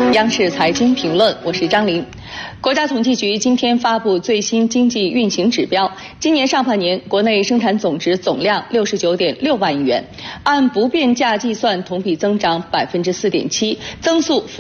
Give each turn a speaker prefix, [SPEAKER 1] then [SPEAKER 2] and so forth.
[SPEAKER 1] 央视财经评论，我是张琳。国家统计局今天发布最新经济运行指标，今年上半年国内生产总值总量69.6万亿元，按不变价计算，同比增长4.7%，增速